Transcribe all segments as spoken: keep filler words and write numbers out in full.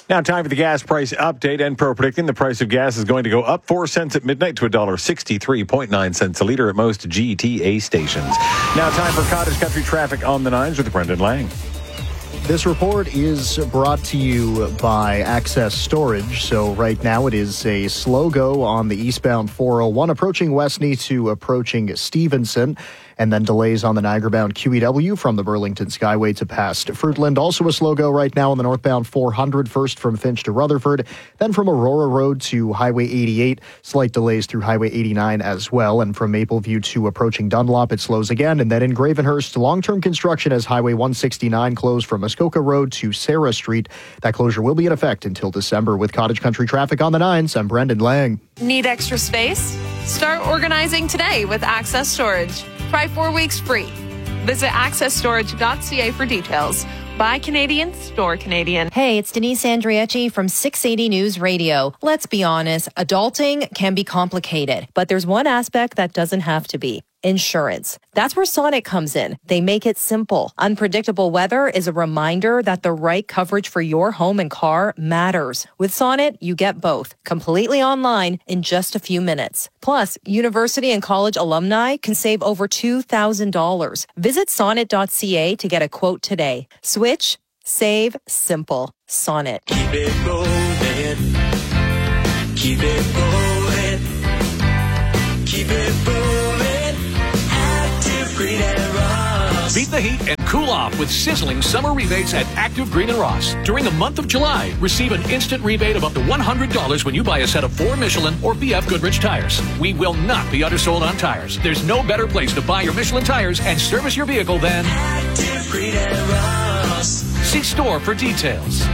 Now, time for the gas price update. Enpro predicting the price of gas is going to go up four cents at midnight to one dollar sixty-three point nine cents a litre at most G T A stations. Now, time for Cottage Country traffic on the nines with Brendan Lang. This report is brought to you by Access Storage. So right now it is a slow go on the eastbound four oh one approaching Westney to approaching Stevenson, and then delays on the Niagara-bound Q E W from the Burlington Skyway to past Fruitland. Also a slow go right now on the northbound four hundred, first from Finch to Rutherford, then from Aurora Road to Highway eighty-eight. Slight delays through Highway eighty-nine as well, and from Mapleview to approaching Dunlop, it slows again. And then in Gravenhurst, long-term construction as Highway one sixty-nine closed from Muskoka Road to Sarah Street. That closure will be in effect until December. With Cottage Country traffic on the nines, I'm Brendan Lang. Need extra space? Start organizing today with Access Storage. Try four weeks free. Visit access storage dot c a for details. Buy Canadian, store Canadian. Hey, it's Denise Andrieci from six eighty News Radio. Let's be honest, adulting can be complicated, but there's one aspect that doesn't have to be. Insurance. That's where Sonnet comes in. They make it simple. Unpredictable weather is a reminder that the right coverage for your home and car matters. With Sonnet, you get both, completely online in just a few minutes. Plus, university and college alumni can save over two thousand dollars. Visit sonnet dot c a to get a quote today. Switch, save, simple. Sonnet. Keep it rolling. Keep it rolling. Keep it rolling. Green and Ross. Beat the heat and cool off with sizzling summer rebates at Active Green and Ross. During the month of July, receive an instant rebate of up to one hundred dollars when you buy a set of four Michelin or B F Goodrich tires. We will not be undersold on tires. There's no better place to buy your Michelin tires and service your vehicle than Active Green and Ross. See store for details.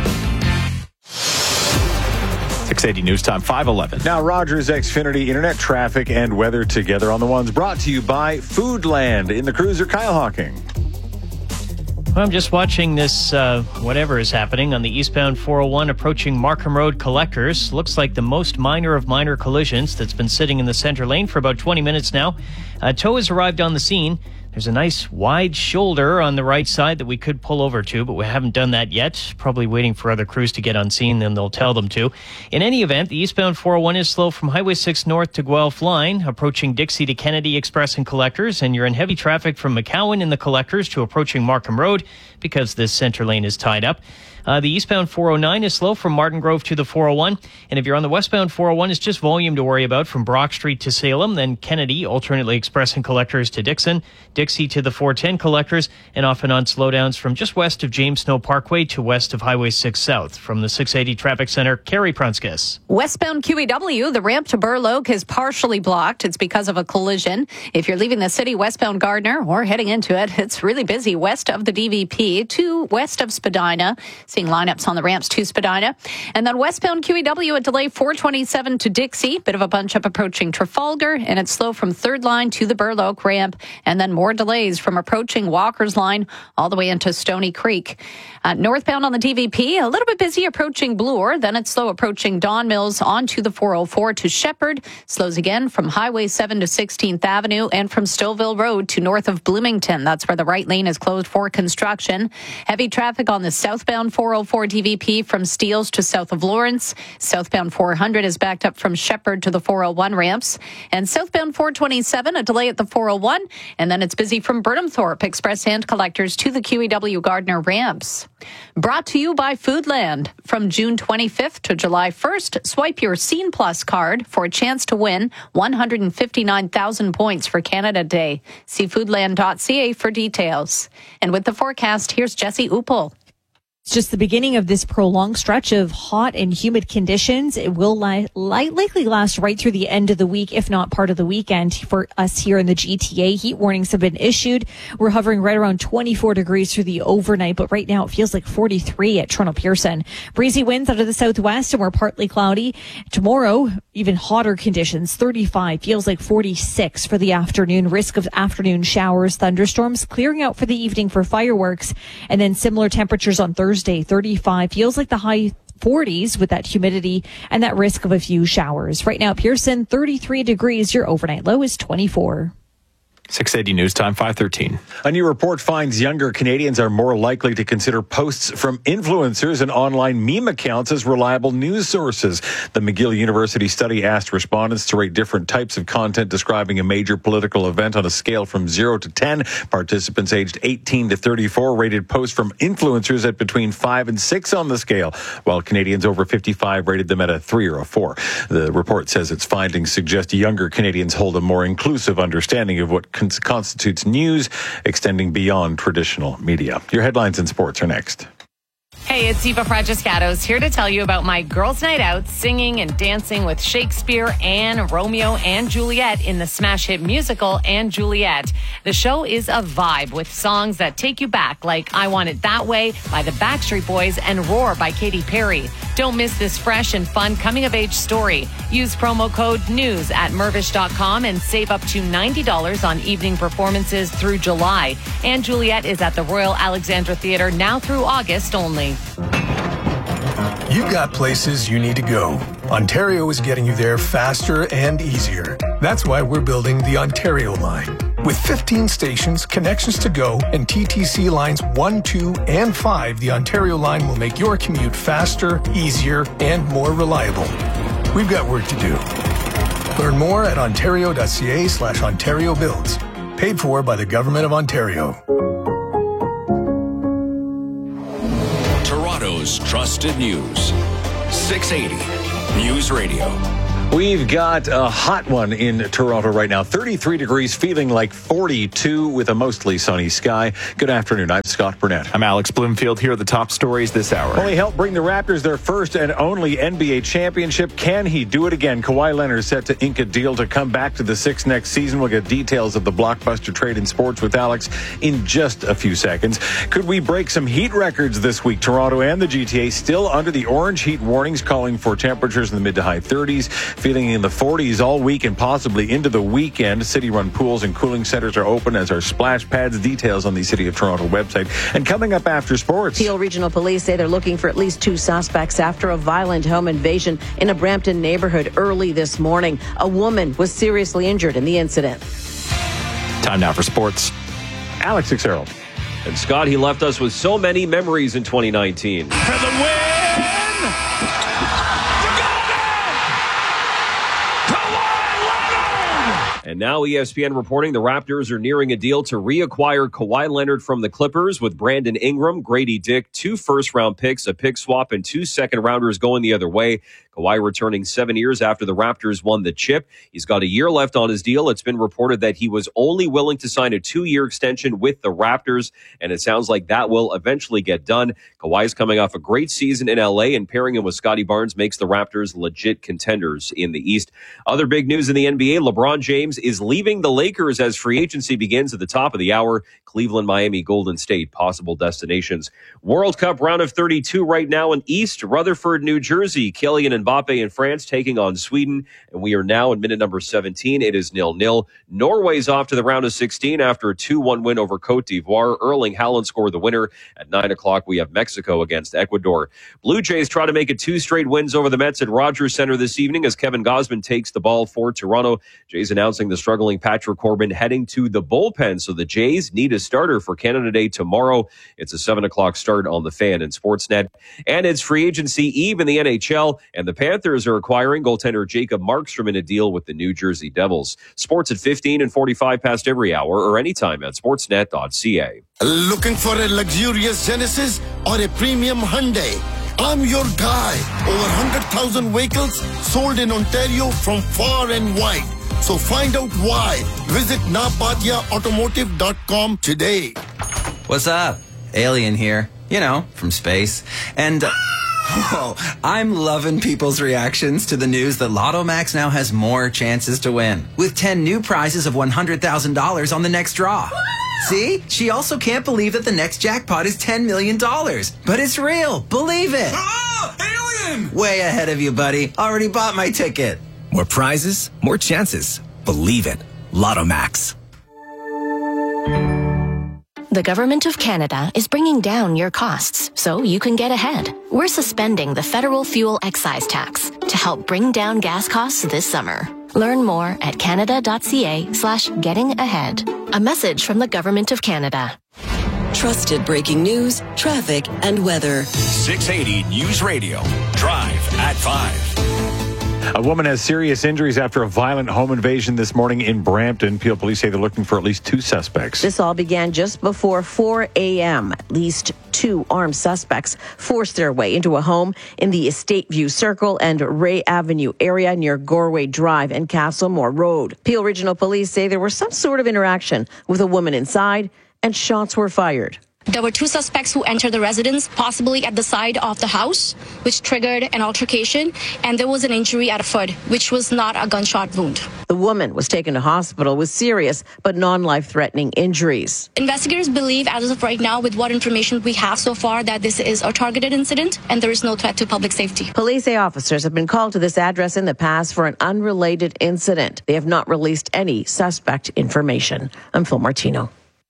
six eighty News Time, five eleven. Now, Rogers Xfinity Internet traffic and weather together on the ones, brought to you by Foodland in the cruiser. Kyle Hawking. Well, I'm just watching this, uh, whatever is happening on the eastbound four oh one approaching Markham Road collectors. Looks like the most minor of minor collisions that's been sitting in the center lane for about twenty minutes now. A tow has arrived on the scene. There's a nice wide shoulder on the right side that we could pull over to, but we haven't done that yet. Probably waiting for other crews to get on scene, then they'll tell them to. In any event, the eastbound four oh one is slow from Highway six north to Guelph line, approaching Dixie to Kennedy Express and Collectors, and you're in heavy traffic from McCowan in the Collectors to approaching Markham Road because this center lane is tied up. Uh, the eastbound four oh nine is slow from Martin Grove to the four oh one. And if you're on the westbound four oh one, it's just volume to worry about from Brock Street to Salem, then Kennedy, alternately Express and Collectors to Dixon, Dixie to the four ten Collectors, and off and on slowdowns from just west of James Snow Parkway to west of Highway six South. From the six eighty Traffic Center, Carrie Prunskis. Westbound Q E W, the ramp to Burloak is partially blocked. It's because of a collision. If you're leaving the city westbound Gardner or heading into it, it's really busy west of the D V P to west of Spadina. Seeing lineups on the ramps to Spadina. And then westbound Q E W, a delay four twenty-seven to Dixie. Bit of a bunch up approaching Trafalgar, and it's slow from third line to the Burloak ramp. And then more delays from approaching Walker's line all the way into Stony Creek. Uh, northbound on the D V P, a little bit busy approaching Bloor. Then it's slow approaching Don Mills onto the four oh four to Shepherd. Slows again from Highway seven to sixteenth Avenue and from Stouffville Road to north of Bloomington. That's where the right lane is closed for construction. Heavy traffic on the southbound four oh four D V P from Steeles to south of Lawrence. Southbound four hundred is backed up from Shepherd to the four oh one ramps. And southbound four twenty-seven, a delay at the four oh one. And then it's busy from Burnhamthorpe Express and Collectors to the Q E W Gardner ramps. Brought to you by Foodland. From June twenty-fifth to July first, swipe your Scene Plus card for a chance to win one hundred fifty-nine thousand points for Canada Day. See foodland dot c a for details. And with the forecast, here's Jesse Uppel. It's just the beginning of this prolonged stretch of hot and humid conditions. It will li- li- likely last right through the end of the week, if not part of the weekend for us here in the G T A. Heat warnings have been issued. We're hovering right around twenty-four degrees through the overnight, but right now it feels like forty-three at Toronto Pearson. Breezy winds out of the southwest, and we're partly cloudy. Tomorrow, even hotter conditions, thirty-five, feels like forty-six for the afternoon. Risk of afternoon showers, thunderstorms, clearing out for the evening for fireworks, and then similar temperatures on Thursday. Thursday, thirty-five, feels like the high forties with that humidity and that risk of a few showers. Right now, Pearson, thirty-three degrees. Your overnight low is twenty-four. six eighty News Time, five thirteen. A new report finds younger Canadians are more likely to consider posts from influencers and online meme accounts as reliable news sources. The McGill University study asked respondents to rate different types of content describing a major political event on a scale from zero to ten. Participants aged eighteen to thirty-four rated posts from influencers at between five and six on the scale, while Canadians over fifty-five rated them at a three or a four. The report says its findings suggest younger Canadians hold a more inclusive understanding of what constitutes news, extending beyond traditional media. Your headlines and sports are next. Hey, it's Eva Fragiscatos here to tell you about my girls' night out, singing and dancing with Shakespeare and Romeo and Juliet in the smash hit musical And Juliet. The show is a vibe with songs that take you back, like I Want It That Way by the Backstreet Boys and Roar by Katy Perry. Don't miss this fresh and fun coming-of-age story. Use promo code NEWS at Mirvish dot com and save up to ninety dollars on evening performances through July. And Juliet is at the Royal Alexandra Theatre now through August only. You've got places you need to go. Ontario is getting you there faster and easier. That's why we're building the Ontario line. With fifteen stations, connections to go, and T T C lines one, two, and five, the Ontario line will make your commute faster, easier, and more reliable. We've got work to do. Learn more at ontario.ca slash Ontario Builds. Paid for by the Government of Ontario. Toronto's trusted news. six eighty News Radio. We've got a hot one in Toronto right now. thirty-three degrees, feeling like forty-two with a mostly sunny sky. Good afternoon. I'm Scott Burnett. I'm Alex Bloomfield. Here are the top stories this hour. Only helped bring the Raptors their first and only N B A championship. Can he do it again? Kawhi Leonard set to ink a deal to come back to the Six next season. We'll get details of the blockbuster trade in sports with Alex in just a few seconds. Could we break some heat records this week? Toronto and the G T A still under the orange heat warnings, calling for temperatures in the mid to high thirties. Feeling in the forties all week and possibly into the weekend. City-run pools and cooling centers are open, as are splash pads. Details on the City of Toronto website. And coming up after sports. Peel Regional Police say they're looking for at least two suspects after a violent home invasion in a Brampton neighborhood early this morning. A woman was seriously injured in the incident. Time now for sports. Alex Fitzgerald. And Scott, he left us with so many memories in twenty nineteen. For the win! And now E S P N reporting the Raptors are nearing a deal to reacquire Kawhi Leonard from the Clippers, with Brandon Ingram, Grady Dick, two first-round picks, a pick swap, and two second-rounders going the other way. Kawhi returning seven years after the Raptors won the chip. He's got a year left on his deal. It's been reported that he was only willing to sign a two-year extension with the Raptors, and it sounds like that will eventually get done. Kawhi's coming off a great season in L A, and pairing him with Scotty Barnes makes the Raptors legit contenders in the East. Other big news in the N B A, LeBron James is leaving the Lakers as free agency begins at the top of the hour. Cleveland, Miami, Golden State, possible destinations. World Cup round of thirty-two right now in East Rutherford, New Jersey. Kylian Mbappe in France taking on Sweden, and we are now in minute number seventeen. It is nil-nil. Norway's off to the round of sixteen after a two one win over Cote d'Ivoire. Erling Haaland scored the winner. At nine o'clock, we have Mexico against Ecuador. Blue Jays try to make it two straight wins over the Mets at Rogers Center this evening as Kevin Gausman takes the ball for Toronto. Jays announcing the struggling Patrick Corbin heading to the bullpen, so the Jays need a starter for Canada Day tomorrow. It's a seven o'clock start on the Fan and Sportsnet. And it's free agency eve in the N H L, and the Panthers are acquiring goaltender Jacob Markstrom in a deal with the New Jersey Devils. Sports at fifteen and forty-five past every hour, or anytime at sportsnet dot c a. Looking for a luxurious Genesis or a premium Hyundai? I'm your guy. Over one hundred thousand vehicles sold in Ontario from far and wide. So find out why. Visit napatia automotive dot com today. What's up? Alien here. You know, from space. And, uh, whoa, I'm loving people's reactions to the news that Lotto Max now has more chances to win, with ten new prizes of one hundred thousand dollars on the next draw. See? She also can't believe that the next jackpot is ten million dollars. But it's real. Believe it. Oh, alien! Way ahead of you, buddy. Already bought my ticket. More prizes, more chances. Believe it. Lotto Max. The Government of Canada is bringing down your costs so you can get ahead. We're suspending the federal fuel excise tax to help bring down gas costs this summer. Learn more at canada.ca slash getting ahead. A message from the Government of Canada. Trusted breaking news, traffic, and weather. six eighty News Radio. Drive at five. A woman has serious injuries after a violent home invasion this morning in Brampton. Peel police say they're looking for at least two suspects. This all began just before four a.m. At least two armed suspects forced their way into a home in the Estate View Circle and Ray Avenue area near Gorway Drive and Castlemore Road. Peel Regional Police say there was some sort of interaction with a woman inside and shots were fired. There were two suspects who entered the residence, possibly at the side of the house, which triggered an altercation, and there was an injury at a foot, which was not a gunshot wound. The woman was taken to hospital with serious but non-life-threatening injuries. Investigators believe, as of right now, with what information we have so far, that this is a targeted incident and there is no threat to public safety. Police say officers have been called to this address in the past for an unrelated incident. They have not released any suspect information. I'm Phil Martino.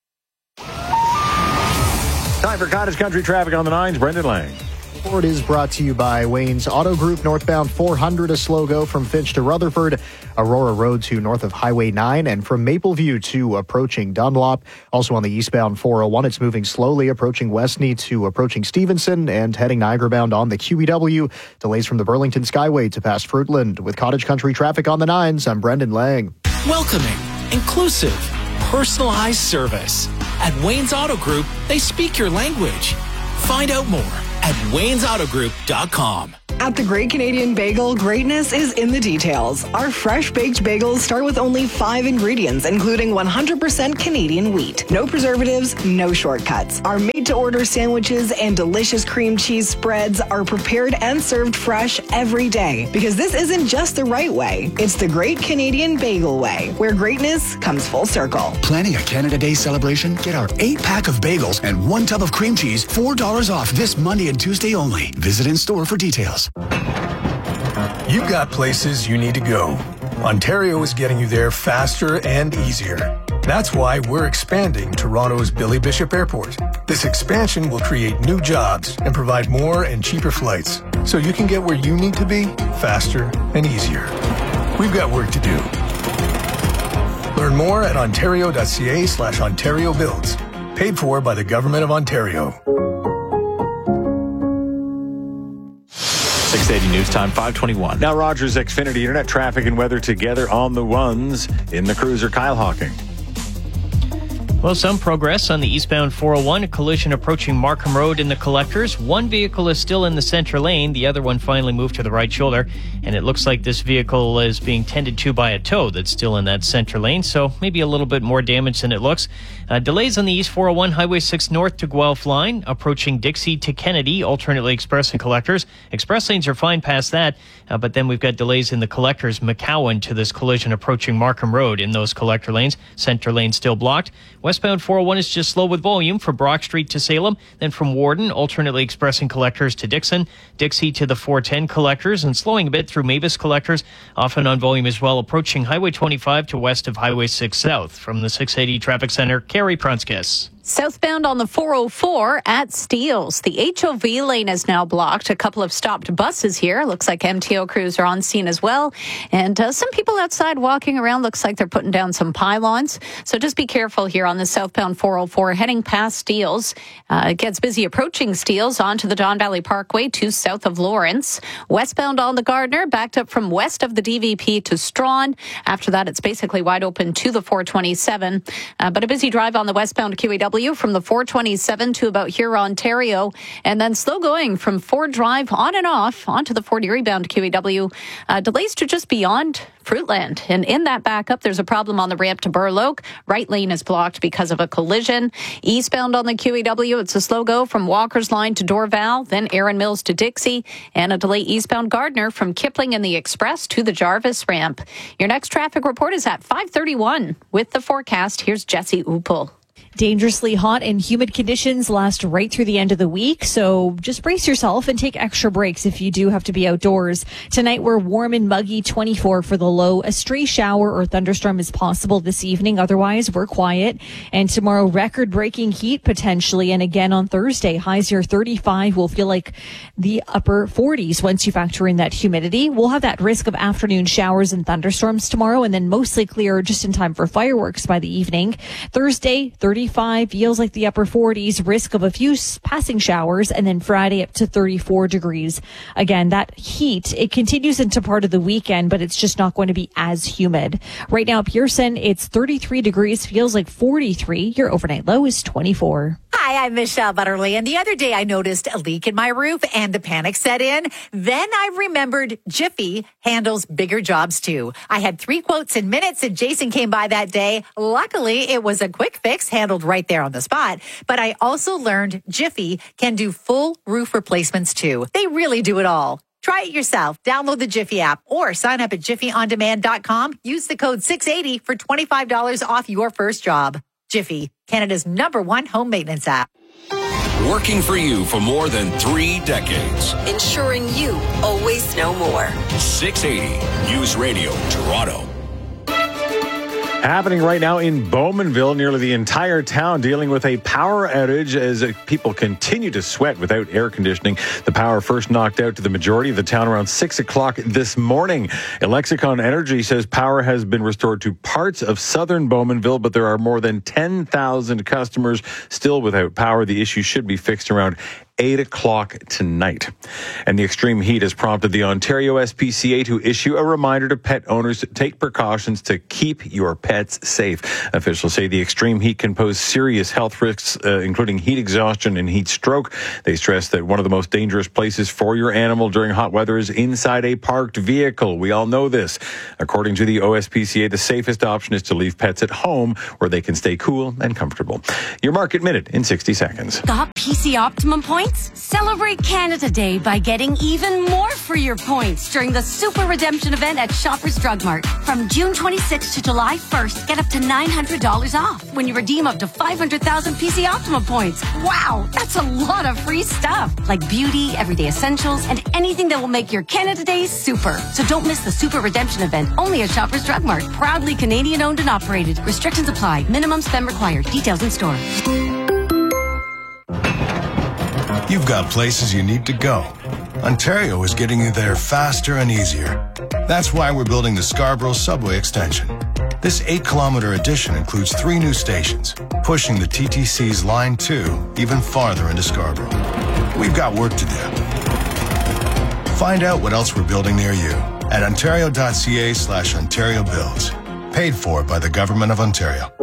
Time for Cottage Country traffic on the nines. Brendan Lang. Report is brought to you by Wayne's Auto Group. Northbound four hundred, a slow go from Finch to Rutherford, Aurora Road to north of Highway nine, and from Mapleview to approaching Dunlop. Also on the eastbound four oh one, it's moving slowly, approaching Westney to approaching Stevenson, and heading Niagara bound on the Q E W. Delays from the Burlington Skyway to past Fruitland. With Cottage Country traffic on the nines, I'm Brendan Lang. Welcoming, inclusive, personalized service. At Wayne's Auto Group, they speak your language. Find out more at waynes auto group dot com. At the Great Canadian Bagel, greatness is in the details. Our fresh baked bagels start with only five ingredients, including one hundred percent Canadian wheat. No preservatives, no shortcuts. Our made-to-order sandwiches and delicious cream cheese spreads are prepared and served fresh every day. Because this isn't just the right way, it's the Great Canadian Bagel way, where greatness comes full circle. Planning a Canada Day celebration? Get our eight-pack of bagels and one tub of cream cheese, four dollars off this Monday and Tuesday only. Visit in-store for details. You've got places you need to go. Ontario is getting you there faster and easier. That's why we're expanding Toronto's Billy Bishop Airport. This expansion will create new jobs and provide more and cheaper flights, so you can get where you need to be faster and easier. We've got work to do. Learn more at ontario.ca slash Ontario Builds. Paid for by the Government of Ontario. six eighty News Time, five twenty-one. Now Rogers Xfinity Internet traffic and weather together on the ones in the cruiser. Kyle Hawking. Well, some progress on the eastbound four oh one, a collision approaching Markham Road in the Collectors. One vehicle is still in the center lane. The other one finally moved to the right shoulder. And it looks like this vehicle is being tended to by a tow that's still in that center lane. So maybe a little bit more damage than it looks. Uh, delays on the East four oh one, Highway six North to Guelph line, approaching Dixie to Kennedy, alternately Express and Collectors. Express lanes are fine past that. Uh, but then we've got delays in the Collectors, McCowan to this collision approaching Markham Road in those collector lanes. Center lane still blocked. Westbound four oh one is just slow with volume from Brock Street to Salem, then from Warden, alternately Express and Collectors to Dixon, Dixie to the four ten Collectors, and slowing a bit through Mavis Collectors, often on volume as well, approaching Highway twenty-five to west of Highway six South. From the six eighty Traffic Center, Carrie Prunskis. Southbound on the four oh four at Steeles. The H O V lane is now blocked. A couple of stopped buses here. Looks like M T O crews are on scene as well. And uh, some people outside walking around. Looks like they're putting down some pylons. So just be careful here on the southbound four oh four heading past Steeles. Uh, it gets busy approaching Steeles onto the Don Valley Parkway to south of Lawrence. Westbound on the Gardner, backed up from west of the D V P to Strawn. After that, it's basically wide open to the four twenty-seven. Uh, but a busy drive on the westbound Q E W from the four twenty-seven to about here, Ontario, and then slow going from Ford Drive on and off onto the Fort Erie bound Q E W. Uh, delays to just beyond Fruitland. And in that backup, there's a problem on the ramp to Burloak. Right lane is blocked because of a collision. Eastbound on the Q E W, it's a slow go from Walker's Line to Dorval, then Erin Mills to Dixie, and a delay eastbound Gardner from Kipling and the Express to the Jarvis ramp. Your next traffic report is at five thirty-one. With the forecast, here's Jesse Upel. Dangerously hot and humid conditions last right through the end of the week, so just brace yourself and take extra breaks if you do have to be outdoors. Tonight we're warm and muggy, twenty-four for the low. A stray shower or thunderstorm is possible this evening. Otherwise, we're quiet. And tomorrow, record-breaking heat potentially. And again on Thursday, highs here thirty-five will feel like the upper forties once you factor in that humidity. We'll have that risk of afternoon showers and thunderstorms tomorrow, and then mostly clear just in time for fireworks by the evening. Thursday, thirty-five feels like the upper forties, risk of a few passing showers, and then Friday up to thirty-four degrees. Again, that heat, it continues into part of the weekend, but it's just not going to be as humid. Right now, Pearson, it's thirty-three degrees, feels like forty-three. Your overnight low is twenty-four. Hi, I'm Michelle Butterly, and the other day I noticed a leak in my roof and the panic set in. Then I remembered Jiffy handles bigger jobs too. I had three quotes in minutes and Jason came by that day. Luckily, it was a quick fix handled right there on the spot. But I also learned Jiffy can do full roof replacements too. They really do it all. Try it yourself. Download the Jiffy app or sign up at jiffy on demand dot com. Use the code six eighty for twenty-five dollars off your first job. Jiffy, Canada's number one home maintenance app. Working for you for more than three decades. Ensuring you always know more. six eighty News Radio, Toronto. Happening right now in Bowmanville, nearly the entire town dealing with a power outage as people continue to sweat without air conditioning. The power first knocked out to the majority of the town around six o'clock this morning. Lexicon Energy says power has been restored to parts of southern Bowmanville, but there are more than ten thousand customers still without power. The issue should be fixed around eight o'clock tonight. And the extreme heat has prompted the Ontario S P C A to issue a reminder to pet owners to take precautions to keep your pets safe. Officials say the extreme heat can pose serious health risks, uh, including heat exhaustion and heat stroke. They stress that one of the most dangerous places for your animal during hot weather is inside a parked vehicle. We all know this. According to the O S P C A, the safest option is to leave pets at home where they can stay cool and comfortable. Your Market Minute in sixty seconds. Got P C Optimum points? Celebrate Canada Day by getting even more for your points during the Super Redemption event at Shoppers Drug Mart. From June twenty-sixth to July first, get up to nine hundred dollars off when you redeem up to five hundred thousand P C Optimum points. Wow, that's a lot of free stuff, like beauty, everyday essentials, and anything that will make your Canada Day super. So don't miss the Super Redemption event, only at Shoppers Drug Mart. Proudly Canadian owned and operated. Restrictions apply. Minimum spend required. Details in store. You've got places you need to go. Ontario is getting you there faster and easier. That's why we're building the Scarborough Subway Extension. This eight-kilometer addition includes three new stations, pushing the T T C's Line two even farther into Scarborough. We've got work to do. Find out what else we're building near you at ontario.ca slash Ontario Builds. Paid for by the Government of Ontario.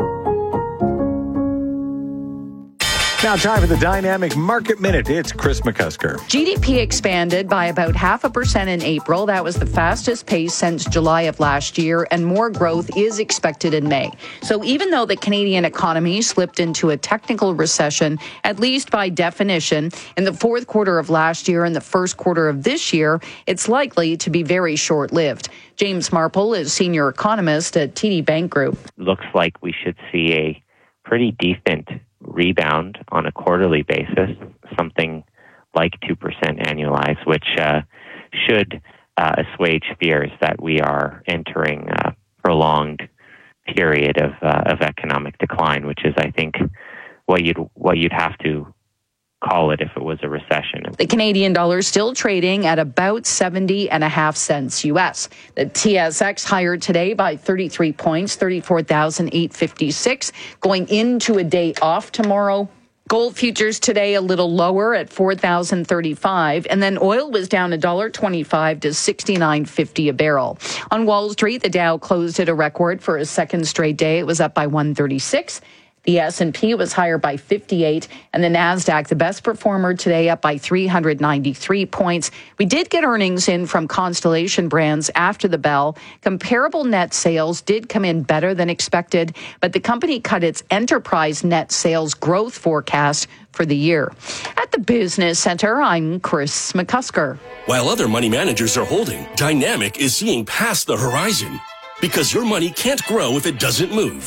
Now time for the Dynamic Market Minute. It's Chris McCusker. G D P expanded by about half a percent in April. That was the fastest pace since July of last year, and more growth is expected in May. So even though the Canadian economy slipped into a technical recession, at least by definition, in the fourth quarter of last year and the first quarter of this year, it's likely to be very short-lived. James Marple is senior economist at T D Bank Group. Looks like we should see a pretty decent rebound on a quarterly basis, something like two percent annualized, which uh, should uh, assuage fears that we are entering a prolonged period of uh, of economic decline, which is, I think, what you'd what you'd have to call it if it was a recession. The Canadian dollar is still trading at about seventy and a half cents U S. The T S X higher today by thirty-three points, thirty-four thousand eight hundred fifty-six, going into a day off tomorrow. Gold futures today a little lower at four thousand thirty-five, and then oil was down one dollar twenty-five to sixty-nine fifty a barrel. On Wall Street, the Dow closed at a record for a second straight day. It was up by one thirty-six. The S and P was higher by fifty-eight, and the NASDAQ, the best performer today, up by three hundred ninety-three points. We did get earnings in from Constellation Brands after the bell. Comparable net sales did come in better than expected, but the company cut its enterprise net sales growth forecast for the year. At the Business Center, I'm Chris McCusker. While other money managers are holding, Dynamic is seeing past the horizon, because your money can't grow if it doesn't move.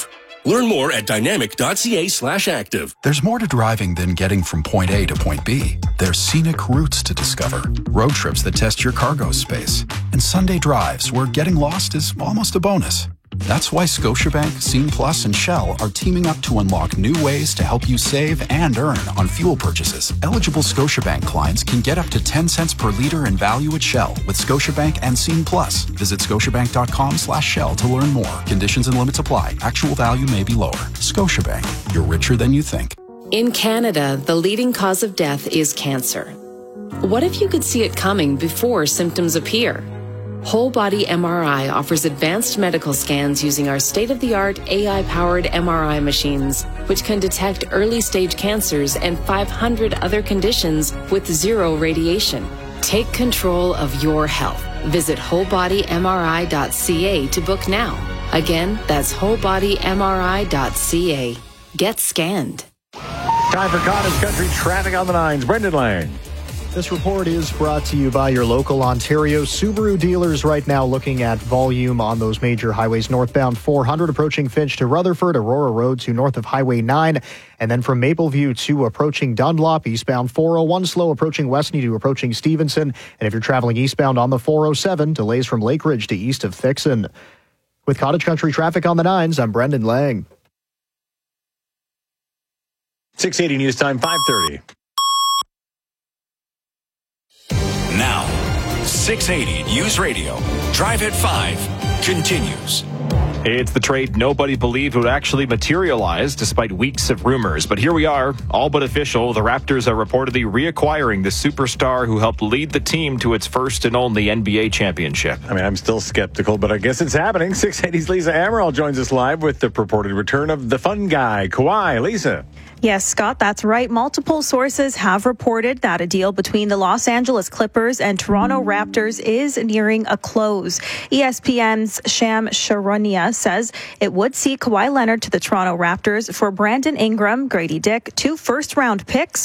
Learn more at dynamic.ca slash active. There's more to driving than getting from point A to point B. There's scenic routes to discover, road trips that test your cargo space, and Sunday drives where getting lost is almost a bonus. That's why Scotiabank, Scene Plus, and Shell are teaming up to unlock new ways to help you save and earn on fuel purchases. Eligible Scotiabank clients can get up to ten cents per liter in value at Shell with Scotiabank and Scene Plus. Visit scotiabank.com slash Shell to learn more. Conditions and limits apply. Actual value may be lower. Scotiabank. You're richer than you think. In Canada, the leading cause of death is cancer. What if you could see it coming before symptoms appear? Whole Body M R I offers advanced medical scans using our state-of-the-art A I-powered M R I machines, which can detect early-stage cancers and five hundred other conditions with zero radiation. Take control of your health. Visit whole body M R I dot c a to book now. Again, that's whole body M R I dot c a. Get scanned. Time for Cottage Country traffic on the nines. Brendan Lang. This report is brought to you by your local Ontario Subaru dealers. Right now looking at volume on those major highways. Northbound four hundred approaching Finch to Rutherford, Aurora Road to north of Highway nine, and then from Mapleview to approaching Dunlop. Eastbound four oh one slow approaching Westney to approaching Stevenson. And if you're traveling eastbound on the four oh seven, delays from Lake Ridge to east of Thixon. With Cottage Country traffic on the nines, I'm Brendan Lang. six eighty News Time, five thirty. Now, six eighty News Radio, Drive at five, continues. It's the trade nobody believed would actually materialize despite weeks of rumors. But here we are, all but official. The Raptors are reportedly reacquiring the superstar who helped lead the team to its first and only N B A championship. I mean, I'm still skeptical, but I guess it's happening. six eighty's Lisa Amaral joins us live with the purported return of the fun guy, Kawhi. Lisa. Yes, Scott, that's right. Multiple sources have reported that a deal between the Los Angeles Clippers and Toronto Raptors is nearing a close. E S P N's Sham Charania says it would see Kawhi Leonard to the Toronto Raptors for Brandon Ingram, Grady Dick, two first-round picks,